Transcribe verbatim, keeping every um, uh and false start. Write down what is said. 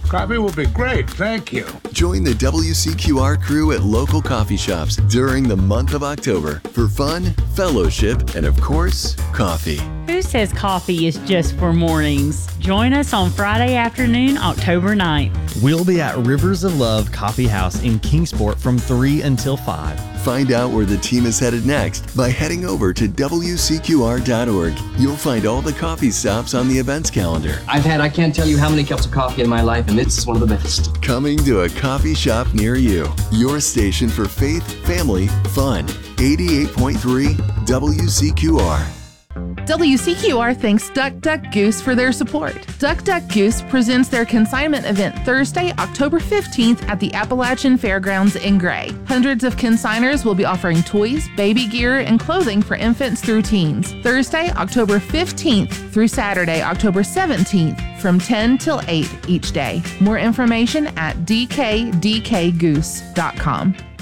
Coffee will be great, thank you. Join the W C Q R crew at local coffee shops during the month of October for fun, fellowship, and of course, coffee. Who says coffee is just for mornings? Join us on Friday afternoon, October ninth. We'll be at Rivers of Love Coffee House in Kingsport from three until five. Find out where the team is headed next by heading over to W C Q R dot org. You'll find all the coffee stops on the events calendar. I've had, I can't tell you how many cups of coffee in my life, and this is one of the best. Coming to a coffee shop near you. Your station for faith, family, fun. eighty-eight point three W C Q R. W C Q R thanks Duck Duck Goose for their support. Duck Duck Goose presents their consignment event Thursday, October fifteenth at the Appalachian Fairgrounds in Gray. Hundreds of consigners will be offering toys, baby gear, and clothing for infants through teens. Thursday, October fifteenth through Saturday, October seventeenth from ten till eight each day. More information at d k d k goose dot com.